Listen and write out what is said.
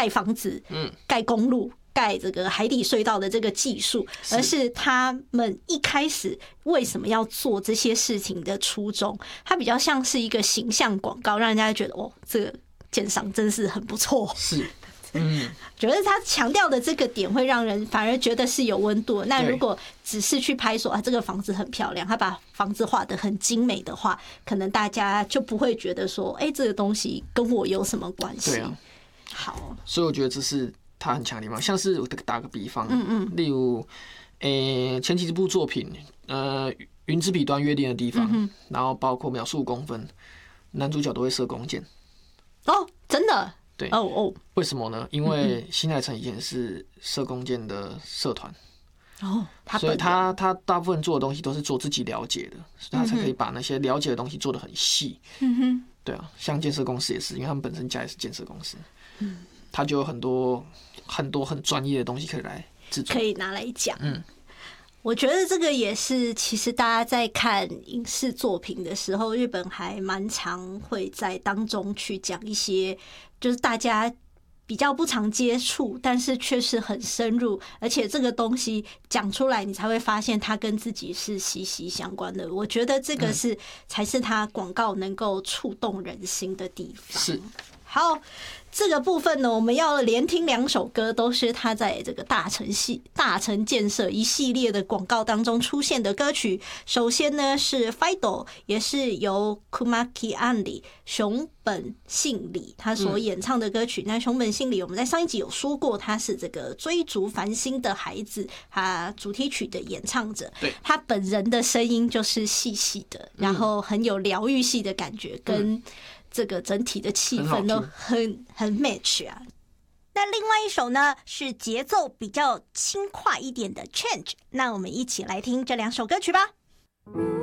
盖房子、盖公路、盖这个海底隧道的这个技术，而是他们一开始为什么要做这些事情的初衷，它比较像是一个形象广告，让人家觉得哦，这个建商真是很不错。 是。 觉得他强调的这个点会让人反而觉得是有温度。那如果只是去拍说这个房子很漂亮，他把房子画得很精美的话，可能大家就不会觉得说，这个东西跟我有什么关系？对啊。好， 所以我觉得这是他很强的地方。像是我打个比方，例如，前几部作品，云之彼端约定的地方，然后包括秒速5公分，男主角都会射弓箭。 哦，真的。 对为什么呢？因为新海诚以前是射弓箭的社团，所以他大部分做的东西都是做自己了解的，所以他才可以把那些了解的东西做得很细。对啊，像建设公司也是，因为他们本身家也是建设公司，他就有很多很专业的东西可以来制作， 可以拿来讲。我觉得这个也是，其实大家在看影视作品的时候，日本还蛮常会在当中去讲一些，就是大家比较不常接触，但是却是很深入，而且这个东西讲出来，你才会发现它跟自己是息息相关的。我觉得这个才是它广告能够触动人心的地方。 是。 好，这个部分呢，我们要连听2首歌，都是他在这个大成建设一系列的广告当中出现的歌曲。首先呢是 Fido， 也是由 Kumaki Andy 熊本信里他所演唱的歌曲。那熊本信里我们在上一集有说过，他是这个追逐繁星的孩子，他主题曲的演唱者。他本人的声音就是细细的，然后很有疗愈系的感觉，跟这个整体的气氛都很 match 啊。那另外一首呢是节奏比较轻快一点的 Change， 那我们一起来听这2首歌曲吧。